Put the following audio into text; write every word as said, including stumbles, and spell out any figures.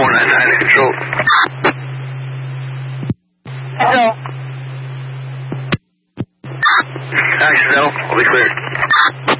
four nine nine to control. Control. Action, Zell. We'll be clear.